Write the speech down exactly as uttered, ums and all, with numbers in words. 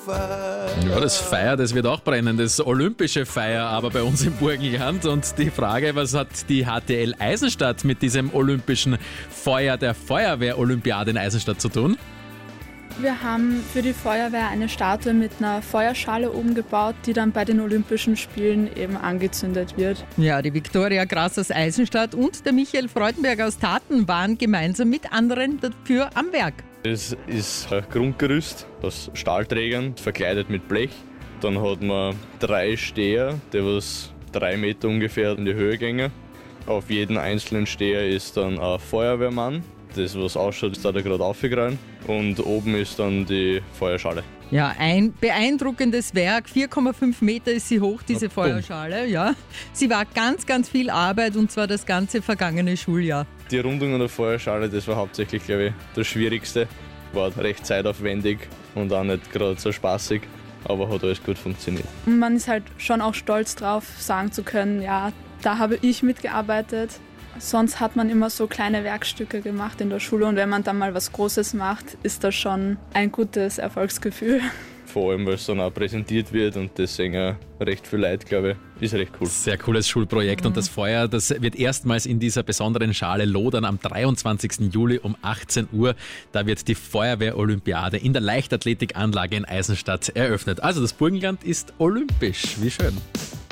Ja, das Feuer, das wird auch brennen, das olympische Feuer, aber bei uns im Burgenland. Und die Frage, was hat die H T L Eisenstadt mit diesem olympischen Feuer der Feuerwehr-Olympiade in Eisenstadt zu tun? Wir haben für die Feuerwehr eine Statue mit einer Feuerschale oben gebaut, die dann bei den Olympischen Spielen eben angezündet wird. Ja, die Viktoria Grass aus Eisenstadt und der Michael Freudenberg aus Taten waren gemeinsam mit anderen dafür am Werk. Es ist ein Grundgerüst aus Stahlträgern, verkleidet mit Blech. Dann hat man drei Steher, die was drei Meter ungefähr in die Höhe gehen. Auf jedem einzelnen Steher ist dann ein Feuerwehrmann. Das, was ausschaut, ist da gerade aufgegangen. Und oben ist dann die Feuerschale. Ja, ein beeindruckendes Werk. vier Komma fünf Meter ist sie hoch, diese Feuerschale. Ja. Sie war ganz, ganz viel Arbeit und zwar das ganze vergangene Schuljahr. Die Rundung an der Feuerschale, das war hauptsächlich, glaube ich, das Schwierigste. War recht zeitaufwendig und auch nicht gerade so spaßig, aber hat alles gut funktioniert. Man ist halt schon auch stolz drauf, sagen zu können, ja, da habe ich mitgearbeitet. Sonst hat man immer so kleine Werkstücke gemacht in der Schule und wenn man dann mal was Großes macht, ist das schon ein gutes Erfolgsgefühl. Vor allem, weil es dann auch präsentiert wird und deswegen auch recht viel Leid, glaube ich, ist recht cool. Sehr cooles Schulprojekt. Mhm. Und das Feuer, das wird erstmals in dieser besonderen Schale lodern am dreiundzwanzigsten Juli um achtzehn Uhr. Da wird die Feuerwehr-Olympiade in der Leichtathletikanlage in Eisenstadt eröffnet. Also das Burgenland ist olympisch. Wie schön.